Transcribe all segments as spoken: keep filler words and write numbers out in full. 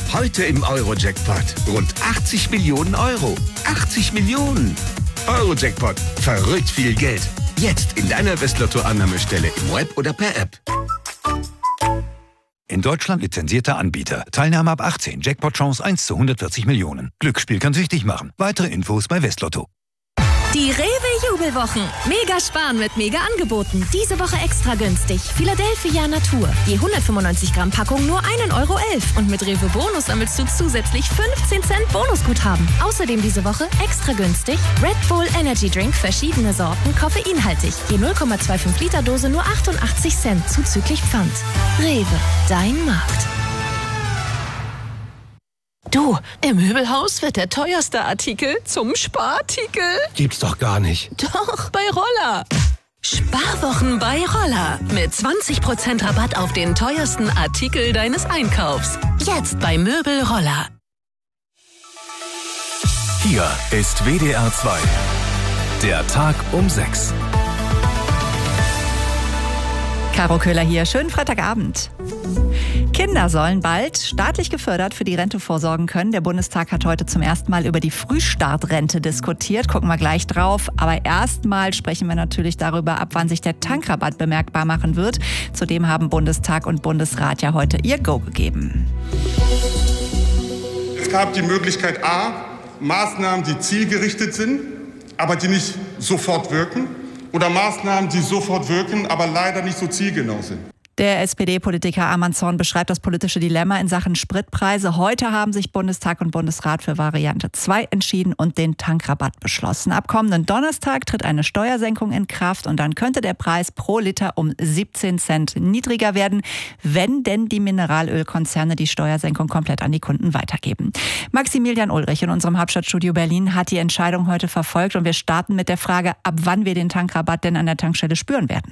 Heute im Euro-Jackpot. Rund achtzig Millionen Euro. achtzig Millionen. Euro-Jackpot. Verrückt viel Geld. Jetzt in deiner Westlotto-Annahmestelle im Web oder per App. In Deutschland lizenzierter Anbieter. Teilnahme ab achtzehn. Jackpot-Chance eins zu hundertvierzig Millionen. Glücksspiel kann süchtig machen. Weitere Infos bei Westlotto. Die Rewe-Jubelwochen. Mega sparen mit mega Angeboten. Diese Woche extra günstig. Philadelphia Natur. Je hundertfünfundneunzig Gramm Packung nur ein Euro elf. Und mit Rewe Bonus sammelst du zusätzlich fünfzehn Cent Bonusguthaben. Außerdem diese Woche extra günstig Red Bull Energy Drink, verschiedene Sorten, koffeinhaltig. Je null Komma fünfundzwanzig Liter Dose nur achtundachtzig Cent zuzüglich Pfand. Rewe, dein Markt. Du, im Möbelhaus wird der teuerste Artikel zum Sparartikel. Gibt's doch gar nicht. Doch, bei Roller. Sparwochen bei Roller. Mit zwanzig Prozent Rabatt auf den teuersten Artikel deines Einkaufs. Jetzt bei Möbel Roller. Hier ist W D R zwei. Der Tag um sechs. Caro Köhler hier. Schönen Freitagabend. Kinder sollen bald staatlich gefördert für die Rente vorsorgen können. Der Bundestag hat heute zum ersten Mal über die Frühstartrente diskutiert. Gucken wir gleich drauf. Aber erstmal sprechen wir natürlich darüber, ab wann sich der Tankrabatt bemerkbar machen wird. Zudem haben Bundestag und Bundesrat ja heute ihr Go gegeben. Es gab die Möglichkeit A, Maßnahmen, die zielgerichtet sind, aber die nicht sofort wirken. Oder Maßnahmen, die sofort wirken, aber leider nicht so zielgenau sind. Der S P D-Politiker Arman Zorn beschreibt das politische Dilemma in Sachen Spritpreise. Heute haben sich Bundestag und Bundesrat für Variante zwei entschieden und den Tankrabatt beschlossen. Ab kommenden Donnerstag tritt eine Steuersenkung in Kraft und dann könnte der Preis pro Liter um siebzehn Cent niedriger werden, wenn denn die Mineralölkonzerne die Steuersenkung komplett an die Kunden weitergeben. Maximilian Ulrich in unserem Hauptstadtstudio Berlin hat die Entscheidung heute verfolgt und wir starten mit der Frage, ab wann wir den Tankrabatt denn an der Tankstelle spüren werden.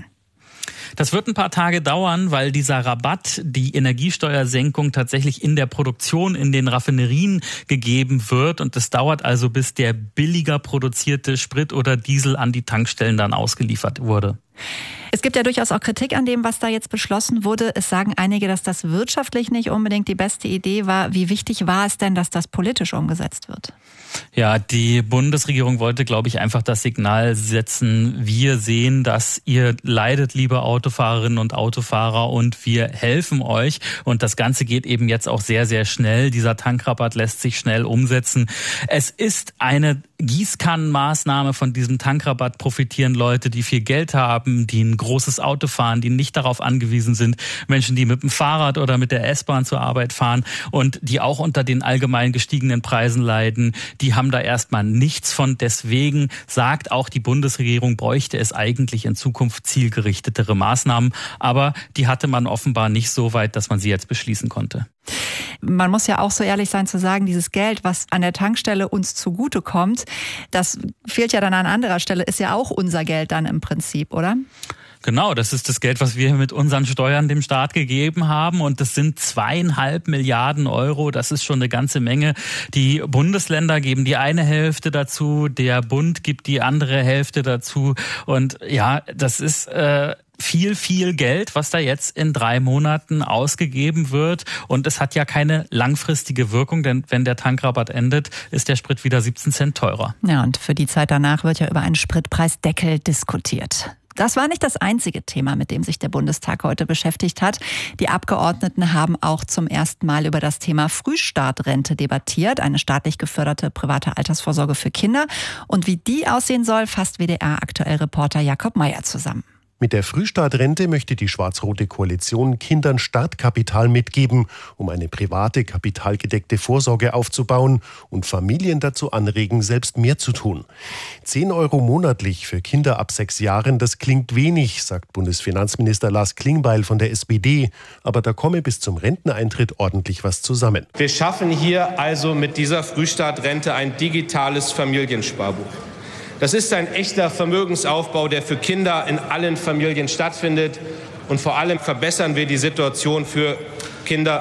Das wird ein paar Tage dauern, weil dieser Rabatt, die Energiesteuersenkung tatsächlich in der Produktion in den Raffinerien gegeben wird. Und es dauert also, bis der billiger produzierte Sprit oder Diesel an die Tankstellen dann ausgeliefert wurde. Es gibt ja durchaus auch Kritik an dem, was da jetzt beschlossen wurde. Es sagen einige, dass das wirtschaftlich nicht unbedingt die beste Idee war. Wie wichtig war es denn, dass das politisch umgesetzt wird? Ja, die Bundesregierung wollte, glaube ich, einfach das Signal setzen, wir sehen, dass ihr leidet, liebe Autofahrerinnen und Autofahrer, und wir helfen euch. Und das Ganze geht eben jetzt auch sehr, sehr schnell. Dieser Tankrabatt lässt sich schnell umsetzen. Es ist eine Gießkannenmaßnahme. Von diesem Tankrabatt profitieren Leute, die viel Geld haben, die ein großes Auto fahren, die nicht darauf angewiesen sind, Menschen, die mit dem Fahrrad oder mit der S-Bahn zur Arbeit fahren und die auch unter den allgemein gestiegenen Preisen leiden, die haben da erstmal nichts von. Deswegen sagt auch die Bundesregierung, bräuchte es eigentlich in Zukunft zielgerichtetere Maßnahmen. Aber die hatte man offenbar nicht so weit, dass man sie jetzt beschließen konnte. Man muss ja auch so ehrlich sein zu sagen, dieses Geld, was an der Tankstelle uns zugutekommt, das fehlt ja dann an anderer Stelle, ist ja auch unser Geld dann im Prinzip, oder? Genau, das ist das Geld, was wir mit unseren Steuern dem Staat gegeben haben, und das sind zweieinhalb Milliarden Euro. Das ist schon eine ganze Menge. Die Bundesländer geben die eine Hälfte dazu, der Bund gibt die andere Hälfte dazu, und ja, das ist äh, viel, viel Geld, was da jetzt in drei Monaten ausgegeben wird. Und es hat ja keine langfristige Wirkung, denn wenn der Tankrabatt endet, ist der Sprit wieder siebzehn Cent teurer. Ja, und für die Zeit danach wird ja über einen Spritpreisdeckel diskutiert. Das war nicht das einzige Thema, mit dem sich der Bundestag heute beschäftigt hat. Die Abgeordneten haben auch zum ersten Mal über das Thema Frühstartrente debattiert, eine staatlich geförderte private Altersvorsorge für Kinder. Und wie die aussehen soll, fasst W D R-Aktuell-Reporter Jakob Meyer zusammen. Mit der Frühstartrente möchte die schwarz-rote Koalition Kindern Startkapital mitgeben, um eine private, kapitalgedeckte Vorsorge aufzubauen und Familien dazu anregen, selbst mehr zu tun. Zehn Euro monatlich für Kinder ab sechs Jahren, das klingt wenig, sagt Bundesfinanzminister Lars Klingbeil von der S P D. Aber da komme bis zum Renteneintritt ordentlich was zusammen. Wir schaffen hier also mit dieser Frühstartrente ein digitales Familiensparbuch. Das ist ein echter Vermögensaufbau, der für Kinder in allen Familien stattfindet. Und vor allem verbessern wir die Situation für Kinder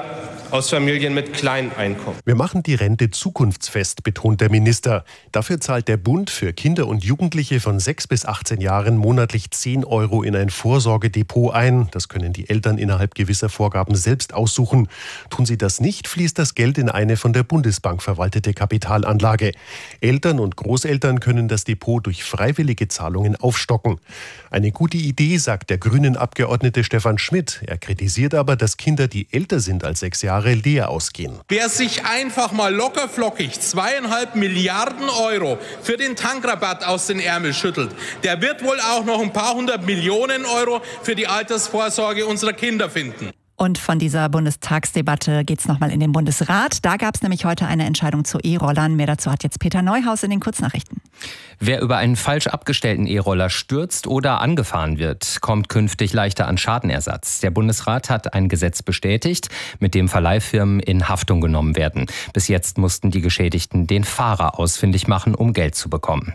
aus Familien mit kleinen Einkommen. Wir machen die Rente zukunftsfest, betont der Minister. Dafür zahlt der Bund für Kinder und Jugendliche von sechs bis achtzehn Jahren monatlich zehn Euro in ein Vorsorgedepot ein. Das können die Eltern innerhalb gewisser Vorgaben selbst aussuchen. Tun sie das nicht, fließt das Geld in eine von der Bundesbank verwaltete Kapitalanlage. Eltern und Großeltern können das Depot durch freiwillige Zahlungen aufstocken. Eine gute Idee, sagt der Grünen-Abgeordnete Stefan Schmidt. Er kritisiert aber, dass Kinder, die älter sind als sechs Jahre, leer ausgehen. Wer sich einfach mal lockerflockig zweieinhalb Milliarden Euro für den Tankrabatt aus den Ärmel schüttelt, der wird wohl auch noch ein paar hundert Millionen Euro für die Altersvorsorge unserer Kinder finden. Und von dieser Bundestagsdebatte geht es nochmal in den Bundesrat. Da gab es nämlich heute eine Entscheidung zu E-Rollern. Mehr dazu hat jetzt Peter Neuhaus in den Kurznachrichten. Wer über einen falsch abgestellten E-Roller stürzt oder angefahren wird, kommt künftig leichter an Schadenersatz. Der Bundesrat hat ein Gesetz bestätigt, mit dem Verleihfirmen in Haftung genommen werden. Bis jetzt mussten die Geschädigten den Fahrer ausfindig machen, um Geld zu bekommen.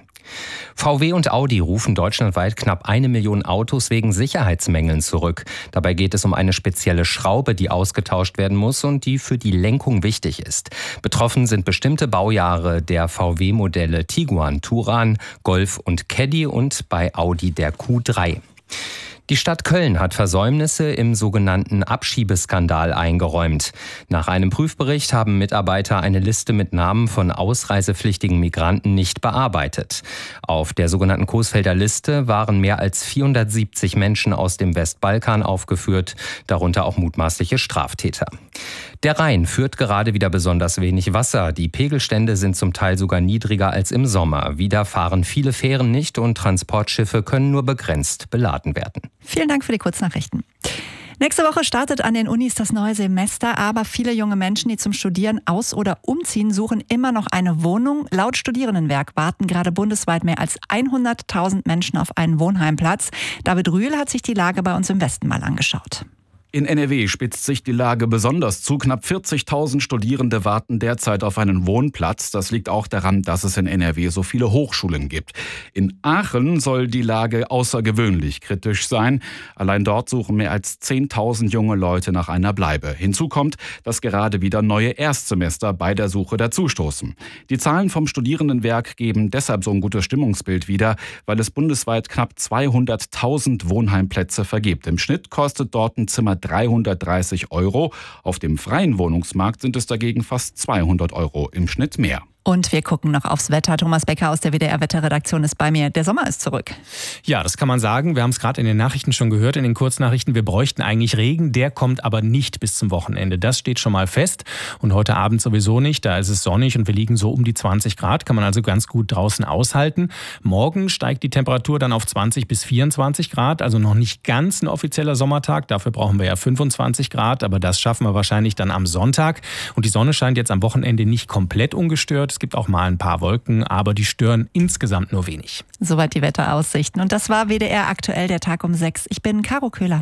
V W und Audi rufen deutschlandweit knapp eine Million Autos wegen Sicherheitsmängeln zurück. Dabei geht es um eine spezielle Schraube, die ausgetauscht werden muss und die für die Lenkung wichtig ist. Betroffen sind bestimmte Baujahre der V W-Modelle Tiguan, Touran, Golf und Caddy und bei Audi der Q drei. Die Stadt Köln hat Versäumnisse im sogenannten Abschiebeskandal eingeräumt. Nach einem Prüfbericht haben Mitarbeiter eine Liste mit Namen von ausreisepflichtigen Migranten nicht bearbeitet. Auf der sogenannten Coesfelder Liste waren mehr als vierhundertsiebzig Menschen aus dem Westbalkan aufgeführt, darunter auch mutmaßliche Straftäter. Der Rhein führt gerade wieder besonders wenig Wasser. Die Pegelstände sind zum Teil sogar niedriger als im Sommer. Wieder fahren viele Fähren nicht und Transportschiffe können nur begrenzt beladen werden. Vielen Dank für die Kurznachrichten. Nächste Woche startet an den Unis das neue Semester, aber viele junge Menschen, die zum Studieren aus- oder umziehen, suchen immer noch eine Wohnung. Laut Studierendenwerk warten gerade bundesweit mehr als hunderttausend Menschen auf einen Wohnheimplatz. David Rühl hat sich die Lage bei uns im Westen mal angeschaut. In N R W spitzt sich die Lage besonders zu. Knapp vierzigtausend Studierende warten derzeit auf einen Wohnplatz. Das liegt auch daran, dass es in N R W so viele Hochschulen gibt. In Aachen soll die Lage außergewöhnlich kritisch sein. Allein dort suchen mehr als zehntausend junge Leute nach einer Bleibe. Hinzu kommt, dass gerade wieder neue Erstsemester bei der Suche dazustoßen. Die Zahlen vom Studierendenwerk geben deshalb so ein gutes Stimmungsbild wieder, weil es bundesweit knapp zweihunderttausend Wohnheimplätze vergibt. Im Schnitt kostet dort ein Zimmer dreihundertdreißig Euro. Auf dem freien Wohnungsmarkt sind es dagegen fast zweihundert Euro im Schnitt mehr. Und wir gucken noch aufs Wetter. Thomas Becker aus der W D R-Wetterredaktion ist bei mir. Der Sommer ist zurück. Ja, das kann man sagen. Wir haben es gerade in den Nachrichten schon gehört, in den Kurznachrichten. Wir bräuchten eigentlich Regen. Der kommt aber nicht bis zum Wochenende. Das steht schon mal fest. Und heute Abend sowieso nicht. Da ist es sonnig und wir liegen so um die zwanzig Grad. Kann man also ganz gut draußen aushalten. Morgen steigt die Temperatur dann auf zwanzig bis vierundzwanzig Grad. Also noch nicht ganz ein offizieller Sommertag. Dafür brauchen wir ja fünfundzwanzig Grad. Aber das schaffen wir wahrscheinlich dann am Sonntag. Und die Sonne scheint jetzt am Wochenende nicht komplett ungestört. Es gibt auch mal ein paar Wolken, aber die stören insgesamt nur wenig. Soweit die Wetteraussichten. Und das war W D R aktuell, der Tag um sechs. Ich bin Caro Köhler.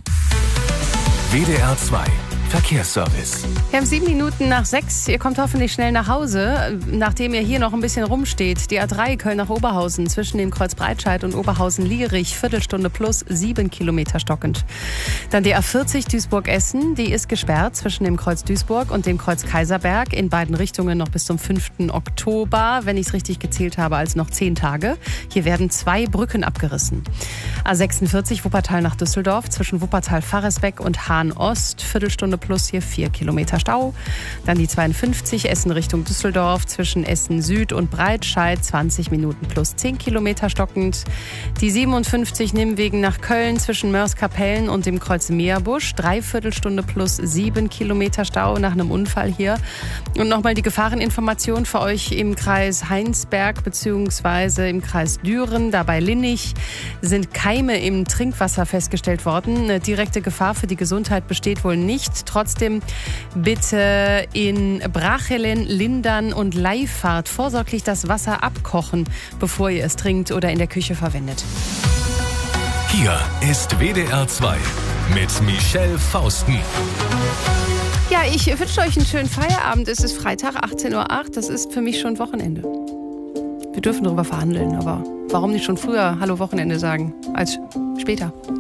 W D R zwei Verkehrsservice. Wir haben sieben Minuten nach sechs. Ihr kommt hoffentlich schnell nach Hause, nachdem ihr hier noch ein bisschen rumsteht. Die A drei Köln nach Oberhausen zwischen dem Kreuz Breitscheid und Oberhausen-Liegerich. Viertelstunde plus, sieben Kilometer stockend. Dann die A vierzig Duisburg-Essen. Die ist gesperrt zwischen dem Kreuz Duisburg und dem Kreuz Kaiserberg. In beiden Richtungen noch bis zum fünften Oktober. Wenn ich es richtig gezählt habe, als noch zehn Tage. Hier werden zwei Brücken abgerissen. A sechsundvierzig Wuppertal nach Düsseldorf zwischen Wuppertal-Faresbeck und Hahn-Ost. Viertelstunde plus hier vier Kilometer Stau. Dann die zweiundfünfzig Essen Richtung Düsseldorf zwischen Essen Süd und Breitscheid zwanzig Minuten plus zehn Kilometer stockend. Die siebenundfünfzig Nimwegen nach Köln zwischen Mörs-Kapellen und dem Kreuz Meerbusch Dreiviertelstunde plus sieben Kilometer Stau nach einem Unfall hier. Und nochmal die Gefahreninformation für euch im Kreis Heinsberg bzw. im Kreis Düren. Dabei Linnich sind Keime im Trinkwasser festgestellt worden. Eine direkte Gefahr für die Gesundheit besteht wohl nicht. Trotzdem bitte in Brachelen, Lindern und Leifahrt vorsorglich das Wasser abkochen, bevor ihr es trinkt oder in der Küche verwendet. Hier ist W D R zwei mit Michelle Fausten. Ja, ich wünsche euch einen schönen Feierabend. Es ist Freitag, achtzehn Uhr acht. Das ist für mich schon Wochenende. Wir dürfen darüber verhandeln, aber warum nicht schon früher Hallo Wochenende sagen als später?